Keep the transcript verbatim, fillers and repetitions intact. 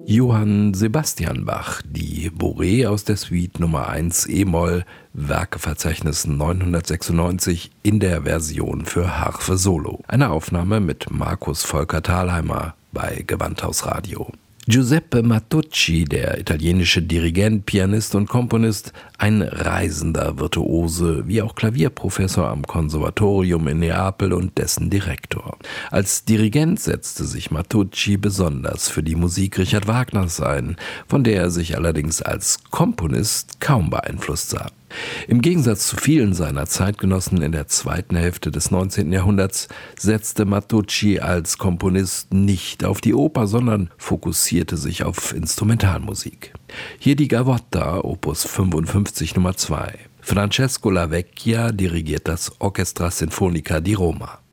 Johann Sebastian Bach, die Bourrée aus der Suite Nummer eins e-Moll, Werkeverzeichnis neunhundertsechsundneunzig in der Version für Harfe Solo. Eine Aufnahme mit Markus Volker Thalheimer bei Gewandhaus Radio. Giuseppe Matucci, der italienische Dirigent, Pianist und Komponist, ein reisender Virtuose, wie auch Klavierprofessor am Konservatorium in Neapel und dessen Direktor. Als Dirigent setzte sich Matucci besonders für die Musik Richard Wagners ein, von der er sich allerdings als Komponist kaum beeinflusst sah. Im Gegensatz zu vielen seiner Zeitgenossen in der zweiten Hälfte des neunzehnten Jahrhunderts setzte Matucci als Komponist nicht auf die Oper, sondern fokussierte sich auf Instrumentalmusik. Hier die Gavotta, Opus fünfundfünfzig Nummer zwei. Francesco Lavecchia dirigiert das Orchestra Sinfonica di Roma.